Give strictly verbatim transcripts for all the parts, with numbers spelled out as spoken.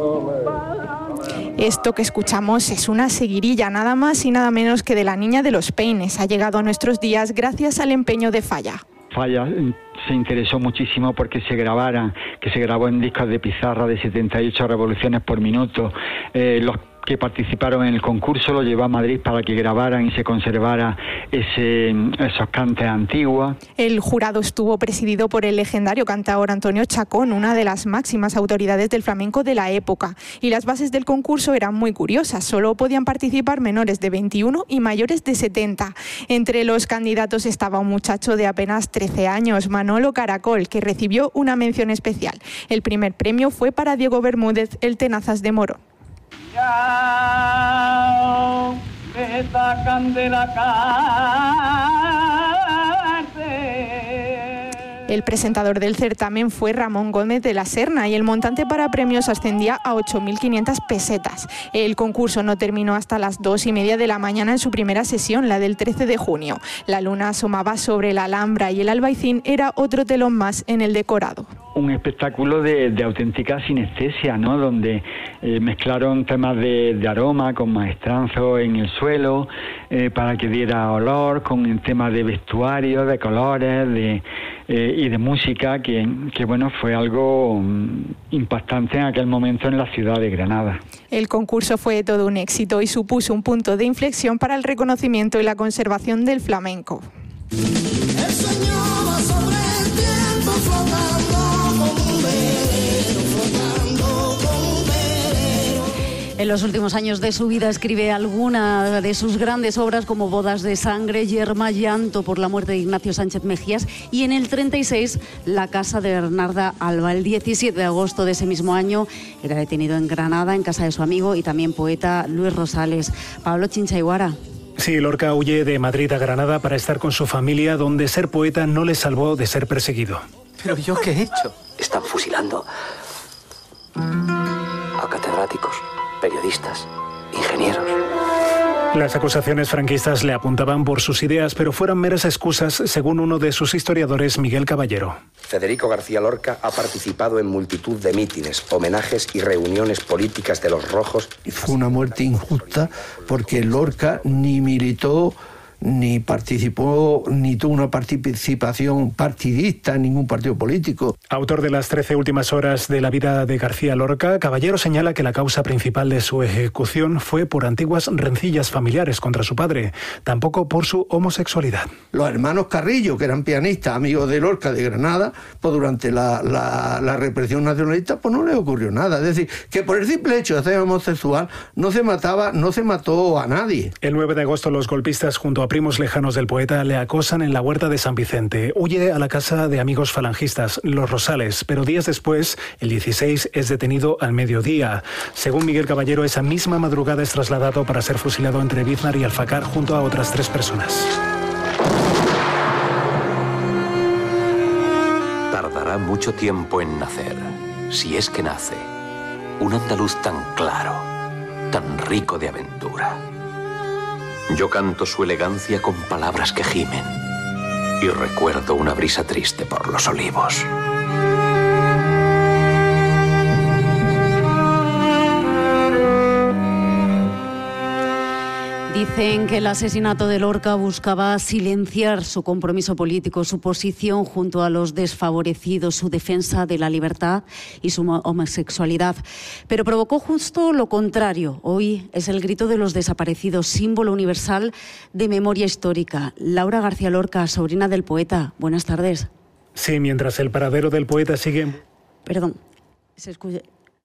Esto que escuchamos es una seguirilla, nada más y nada menos que de La Niña de los Peines. Ha llegado a nuestros días gracias al empeño de Falla. Falla se interesó muchísimo porque se grabara, que se grabó en discos de pizarra de setenta y ocho revoluciones por minuto. Eh, los que participaron en el concurso lo llevó a Madrid para que grabaran y se conservara ese, esos cantes antiguos. El jurado estuvo presidido por el legendario cantaor Antonio Chacón, una de las máximas autoridades del flamenco de la época. Y las bases del concurso eran muy curiosas, solo podían participar menores de veintiuno y mayores de setenta. Entre los candidatos estaba un muchacho de apenas trece años, Manolo Caracol, que recibió una mención especial. El primer premio fue para Diego Bermúdez, el Tenazas de Morón. Ya me sacan de la cárcel. El presentador del certamen fue Ramón Gómez de la Serna y el montante para premios ascendía a ocho mil quinientas pesetas. El concurso no terminó hasta las dos y media de la mañana en su primera sesión, la del trece de junio. La luna asomaba sobre la Alhambra y el Albaicín era otro telón más en el decorado. Un espectáculo de, de auténtica sinestesia, ¿no? Donde eh, mezclaron temas de, de aroma con maestranzo en el suelo eh, para que diera olor, con temas de vestuario, de colores de, eh, y de música, que, que bueno, fue algo um, impactante en aquel momento en la ciudad de Granada. El concurso fue todo un éxito y supuso un punto de inflexión para el reconocimiento y la conservación del flamenco. El sueño va sobre el tiempo flotando. En los últimos años de su vida escribe alguna de sus grandes obras como Bodas de Sangre, Yerma, Llanto por la muerte de Ignacio Sánchez Mejías y en el treinta y seis La casa de Bernarda Alba. El diecisiete de agosto de ese mismo año era detenido en Granada en casa de su amigo y también poeta Luis Rosales. Pablo Chinchaiguara. Sí, Lorca huye de Madrid a Granada para estar con su familia, donde ser poeta no le salvó de ser perseguido. ¿Pero yo qué he hecho? Están fusilando a catedráticos, periodistas, ingenieros. Las acusaciones franquistas le apuntaban por sus ideas, pero fueron meras excusas, según uno de sus historiadores, Miguel Caballero. Federico García Lorca ha participado en multitud de mítines, homenajes y reuniones políticas de los rojos. Fue una muerte injusta porque Lorca ni militó, ni participó, ni tuvo una participación partidista en ningún partido político. Autor de las trece últimas horas de la vida de García Lorca, Caballero señala que la causa principal de su ejecución fue por antiguas rencillas familiares contra su padre, tampoco por su homosexualidad. Los hermanos Carrillo, que eran pianistas, amigos de Lorca de Granada, pues durante la, la, la represión nacionalista pues no les ocurrió nada. Es decir, que por el simple hecho de ser homosexual no se mataba, no se mató a nadie. El nueve de agosto los golpistas junto a primos lejanos del poeta le acosan en la huerta de San Vicente. Huye a la casa de amigos falangistas, los Rosales, pero días después, el dieciséis, es detenido al mediodía. Según Miguel Caballero, esa misma madrugada es trasladado para ser fusilado entre Biznar y Alfacar junto a otras tres personas. Tardará mucho tiempo en nacer, si es que nace, un andaluz tan claro, tan rico de aventura. Yo canto su elegancia con palabras que gimen y recuerdo una brisa triste por los olivos. Dicen que el asesinato de Lorca buscaba silenciar su compromiso político, su posición junto a los desfavorecidos, su defensa de la libertad y su homosexualidad. Pero provocó justo lo contrario. Hoy es el grito de los desaparecidos, símbolo universal de memoria histórica. Laura García Lorca, sobrina del poeta. Buenas tardes. Sí, mientras el paradero del poeta sigue... Perdón, se escucha...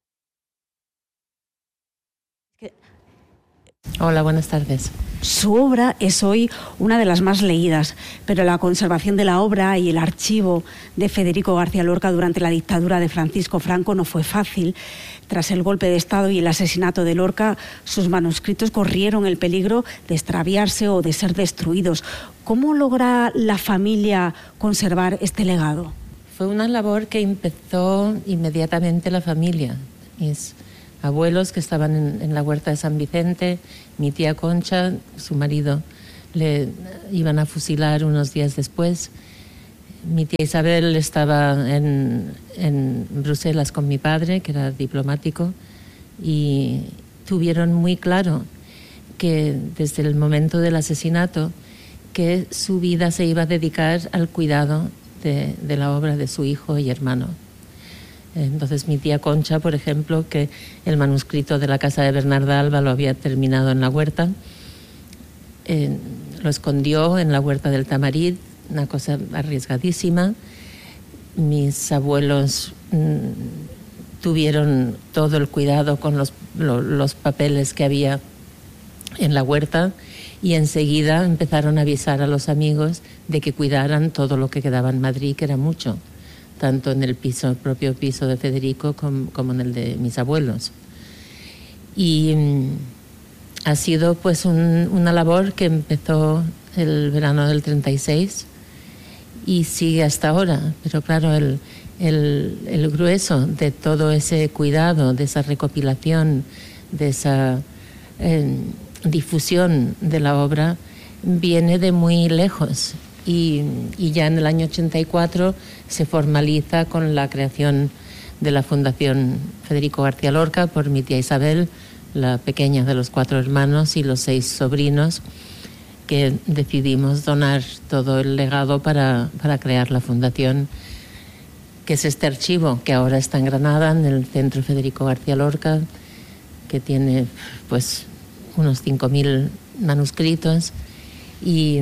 Hola, buenas tardes. Su obra es hoy una de las más leídas, pero la conservación de la obra y el archivo de Federico García Lorca durante la dictadura de Francisco Franco no fue fácil. Tras el golpe de Estado y el asesinato de Lorca, sus manuscritos corrieron el peligro de extraviarse o de ser destruidos. ¿Cómo logra la familia conservar este legado? Fue una labor que empezó inmediatamente la familia. Es abuelos que estaban en, en la huerta de San Vicente, mi tía Concha, su marido, le iban a fusilar unos días después. Mi tía Isabel estaba en, en Bruselas con mi padre, que era diplomático, y tuvieron muy claro que desde el momento del asesinato que su vida se iba a dedicar al cuidado de, de la obra de su hijo y hermano. Entonces mi tía Concha, por ejemplo, que el manuscrito de la casa de Bernarda Alba lo había terminado en la huerta, eh, lo escondió en la huerta del Tamarit, una cosa arriesgadísima. Mis abuelos mmm, tuvieron todo el cuidado con los, lo, los papeles que había en la huerta y enseguida empezaron a avisar a los amigos de que cuidaran todo lo que quedaba en Madrid, que era mucho, tanto en el piso, el propio piso de Federico como, como en el de mis abuelos. Y mmm, ha sido pues un, una labor que empezó el verano del treinta y seis y sigue hasta ahora, pero claro, el, el, el grueso de todo ese cuidado, de esa recopilación, de esa eh, difusión de la obra viene de muy lejos y, y ya en el año ochenta y cuatro se formaliza con la creación de la Fundación Federico García Lorca por mi tía Isabel, la pequeña de los cuatro hermanos y los seis sobrinos, que decidimos donar todo el legado para, para crear la fundación, que es este archivo que ahora está en Granada, en el Centro Federico García Lorca, que tiene pues unos cinco mil manuscritos y,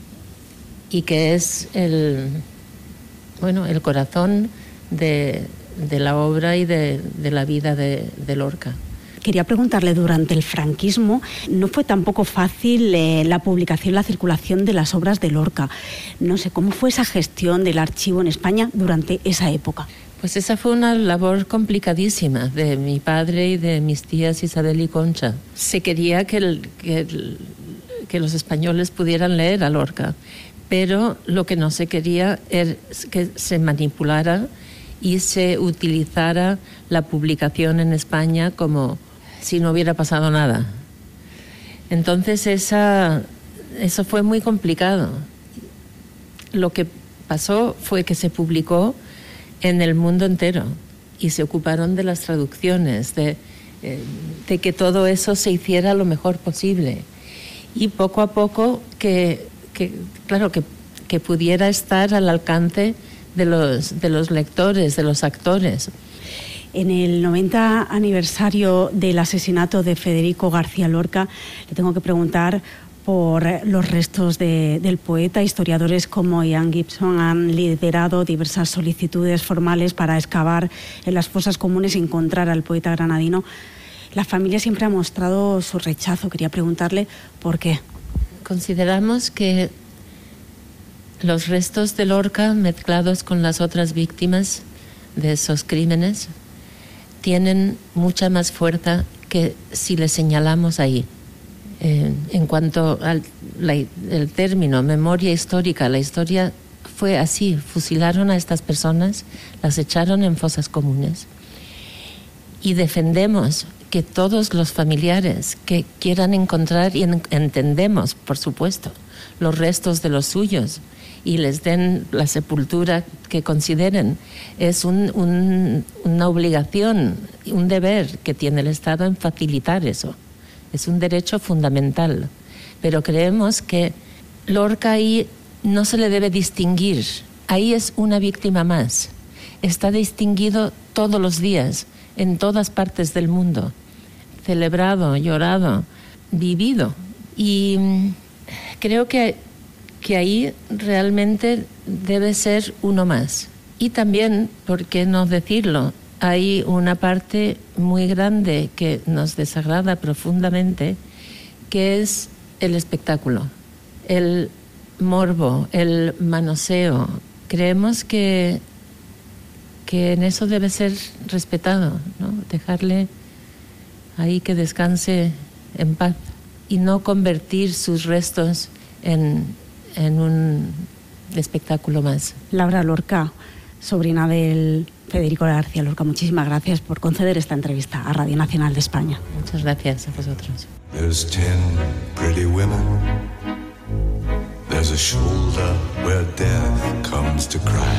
y que es el, bueno, el corazón de, de la obra y de, de la vida de, de Lorca. Quería preguntarle, durante el franquismo no fue tampoco fácil eh, la publicación, la circulación de las obras de Lorca. No sé, ¿cómo fue esa gestión del archivo en España durante esa época? Pues esa fue una labor complicadísima de mi padre y de mis tías Isabel y Concha. Se quería que, el, que, el, que los españoles pudieran leer a Lorca, pero lo que no se quería es que se manipulara y se utilizara la publicación en España como si no hubiera pasado nada. Entonces esa, eso fue muy complicado. Lo que pasó fue que se publicó en el mundo entero y se ocuparon de las traducciones, de, eh, de que todo eso se hiciera lo mejor posible. Y poco a poco que, que claro, que, que pudiera estar al alcance de los, de los lectores, de los actores. En el noventa aniversario del asesinato de Federico García Lorca, le tengo que preguntar por los restos de, del poeta. Historiadores como Ian Gibson han liderado diversas solicitudes formales para excavar en las fosas comunes y encontrar al poeta granadino. La familia siempre ha mostrado su rechazo. Quería preguntarle por qué. Consideramos que los restos de Lorca, mezclados con las otras víctimas de esos crímenes, tienen mucha más fuerza que si le señalamos ahí. Eh, en cuanto al la, el término memoria histórica, la historia fue así: fusilaron a estas personas, las echaron en fosas comunes. Y defendemos que todos los familiares que quieran encontrar, y en, entendemos, por supuesto, los restos de los suyos, y les den la sepultura que consideren, es un, un, una obligación, un deber que tiene el Estado en facilitar eso. Es un derecho fundamental. Pero creemos que Lorca ahí no se le debe distinguir. Ahí es una víctima más. Está distinguido todos los días, en todas partes del mundo. Celebrado, llorado, vivido. Y creo que que ahí realmente debe ser uno más. Y también, ¿por qué no decirlo? Hay una parte muy grande que nos desagrada profundamente, que es el espectáculo, el morbo, el manoseo. Creemos que, que en eso debe ser respetado, ¿no? Dejarle ahí que descanse en paz y no convertir sus restos en en un espectáculo más. Laura Lorca, sobrina del Federico García Lorca, muchísimas gracias por conceder esta entrevista a Radio Nacional de España. Muchas gracias a vosotros. There's ten pretty women. There's a shoulder where death comes to cry.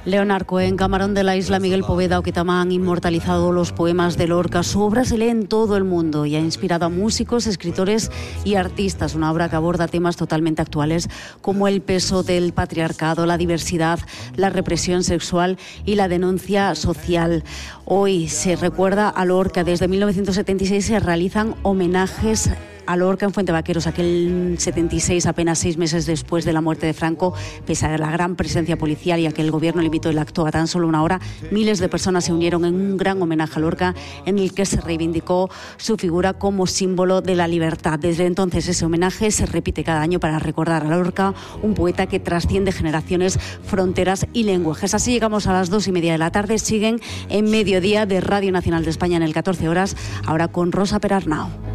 Leonard Cohen, Camarón de la Isla, Miguel Poveda o Ketama han inmortalizado los poemas de Lorca. Su obra se lee en todo el mundo y ha inspirado a músicos, escritores y artistas. Una obra que aborda temas totalmente actuales como el peso del patriarcado, la diversidad, la represión sexual y la denuncia social. Hoy se recuerda a Lorca. Desde mil novecientos setenta y seis se realizan homenajes a Lorca en Fuentevaqueros, aquel setenta y seis, apenas seis meses después de la muerte de Franco. Pese a la gran presencia policial y a que el gobierno limitó el acto a tan solo una hora, miles de personas se unieron en un gran homenaje a Lorca en el que se reivindicó su figura como símbolo de la libertad. Desde entonces ese homenaje se repite cada año para recordar a Lorca, un poeta que trasciende generaciones, fronteras y lenguajes. Así llegamos a las dos y media de la tarde. Siguen en Mediodía de Radio Nacional de España en el catorce horas, ahora con Rosa Perarnau.